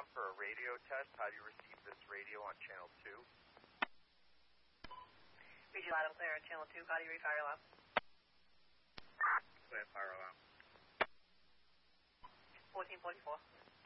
for a radio test. How do you receive this radio on Channel 2? Read you loud and clear on Channel 2. How do you read fire alarm? Clear fire alarm. 1444.